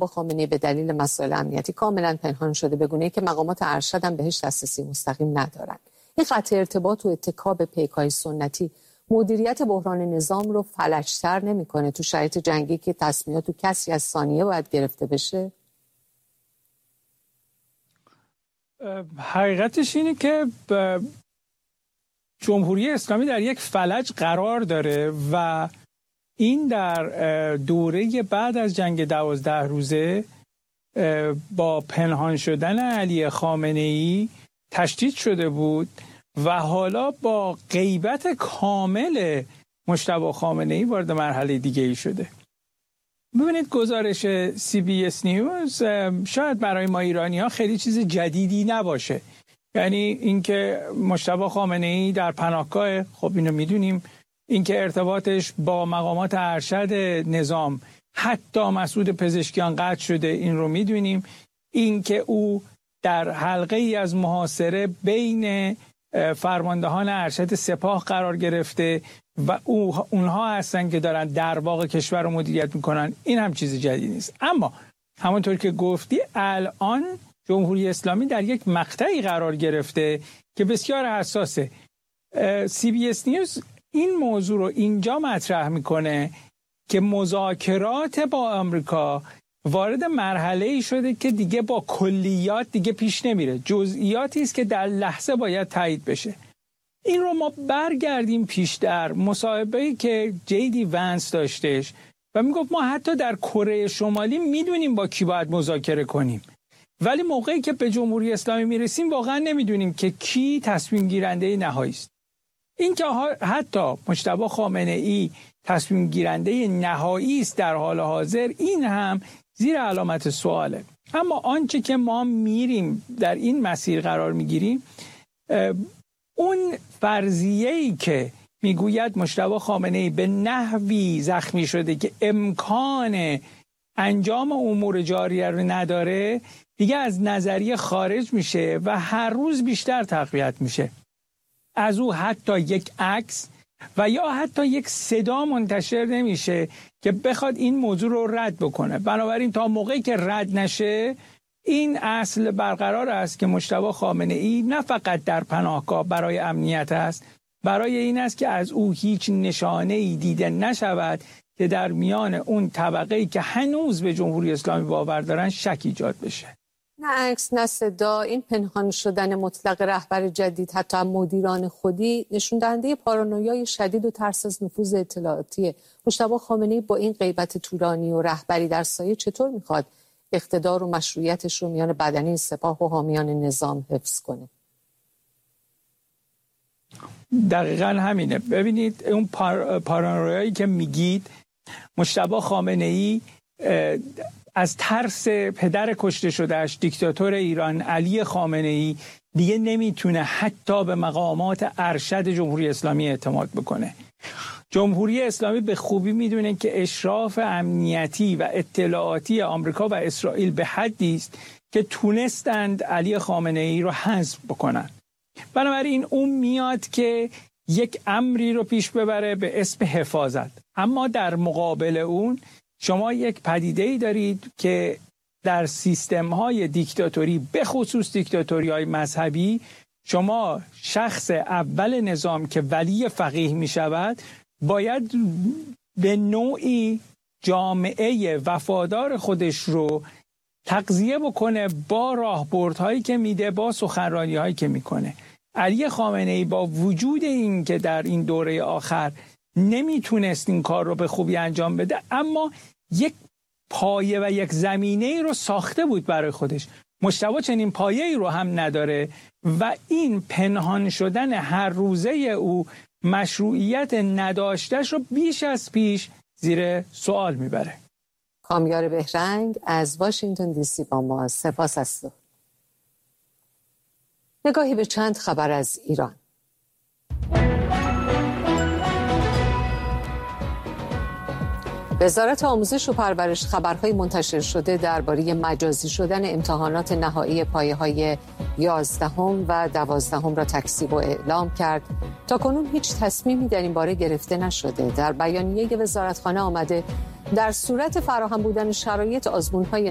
با خامنه‌ای به دلیل مسائل امنیتی کاملا پنهان شده، به گونه‌ای که مقامات ارشد هم بهش دسترسی مستقیم ندارن. این قطع ارتباط و اتکا به پیک‌های سنتی مدیریت بحران نظام رو فلج‌تر نمی‌کنه تو شرایط جنگی که تصمیمات تو کسری از ثانیه باید گرفته بشه؟ حقیقتش اینه که جمهوری اسلامی در یک فلج قرار داره و این در دوره بعد از جنگ 12 روزه با پنهان شدن علی خامنه‌ای تشدید شده بود و حالا با غیبت کامل مجتبی خامنه‌ای وارد مرحله دیگه ای شده. ببینید گزارش CBS نیوز شاید برای ما ایرانی‌ها خیلی چیز جدیدی نباشه. یعنی اینکه مجتبی خامنه‌ای در پناهگاه، خب اینو میدونیم، اینکه ارتباطش با مقامات ارشد نظام حتی مسعود پزشکیان قطع شده، این رو میدونیم. اینکه او در حلقه ای از محاصره بین فرماندهان ارشد سپاه قرار گرفته و اونها هستن که دارن در واقع کشور رو مدیریت میکنن، این هم چیز جدید نیست. اما همونطور که گفتی الان جمهوری اسلامی در یک مقطعی قرار گرفته که بسیار حساسه. CBS نیوز این موضوع رو اینجا مطرح میکنه که مذاکرات با آمریکا وارد مرحله‌ای شده که دیگه با کلیات دیگه پیش نمیره، جزئیاتی است که در لحظه باید تایید بشه. این رو ما برگردیم پیش در مصاحبه‌ای که JD Vance داشتش و میگفت ما حتی در کره شمالی میدونیم با کی باید مذاکره کنیم، ولی موقعی که به جمهوری اسلامی میرسیم واقعا نمیدونیم که کی تصمیم گیرنده نهایی است. این که حتی مجتبی خامنه‌ای تصمیم گیرنده نهایی است در حال حاضر، این هم زیر علامت سواله. اما آنچه که ما میریم در این مسیر قرار میگیریم، اون فرضیه‌ای که میگوید مجتبی خامنه‌ای به نحوی زخمی شده که امکان انجام امور جاریه رو نداره، دیگه از نظریه خارج میشه و هر روز بیشتر تقویت میشه. از او حتی یک عکس و یا حتی یک صدا منتشر نمیشه که بخواد این موضوع رو رد بکنه. بنابراین تا موقعی که رد نشه، این اصل برقرار است که مجتبی خامنه‌ای نه فقط در پناهگاه برای امنیت است، برای این است که از او هیچ نشانه‌ای دیده نشود که در میان اون طبقه‌ای که هنوز به جمهوری اسلامی باور دارن شک ایجاد بشه. نه عکس نه صدا، این پنهان شدن مطلق رهبر جدید حتی مدیران خودی نشون دهنده پارانویای شدید و ترس از نفوذ اطلاعاتی مجتبی خامنه‌ای با این غیبت طولانی و رهبری در سایه چطور میخواد اقتدار و مشروعیتش رو میان بدنه سپاه و حامیان نظام حفظ کنه؟ دقیقاً همینه. ببینید اون پارانویایی که میگید، مجتبی خامنه‌ای از ترس پدر کشته شدهش دیکتاتور ایران علی خامنه‌ای دیگه نمیتونه حتی به مقامات ارشد جمهوری اسلامی اعتماد بکنه. جمهوری اسلامی به خوبی میدونه که اشراف امنیتی و اطلاعاتی آمریکا و اسرائیل به حدی است که تونستند علی خامنه‌ای رو حذف بکنن. بنابراین اون میاد که یک امری رو پیش ببره به اسم حفاظت. اما در مقابل اون شما یک پدیده‌ای دارید که در سیستم‌های دیکتاتوری، به خصوص دیکتاتوری‌های مذهبی، شما شخص اول نظام که ولی فقیه می‌شود باید به نوعی جامعه وفادار خودش رو تغذیه بکنه با راهبردهایی که میده، با سخنرانی‌هایی که میکنه. علی خامنه‌ای با وجود این که در این دوره آخر نمیتونست این کار رو به خوبی انجام بده، اما یک پایه و یک زمینه‌ای رو ساخته بود برای خودش. مجتبی چنین پایه‌ای رو هم نداره و این پنهان شدن هر روزه او مشروعیت نداشتش رو بیش از پیش زیر سوال میبره. کامیار بهرنگ از واشنگتن دی سی با ما. سپاس از تو. نگاهی به چند خبر از ایران. وزارت آموزش و پرورش خبرهای منتشر شده درباره مجازی شدن امتحانات نهایی پایه‌های 11 و 12 را تکذیب و اعلام کرد. تاکنون هیچ تصمیمی در این باره گرفته نشده. در بیانیه وزارتخانه آمده در صورت فراهم بودن شرایط آزمون‌های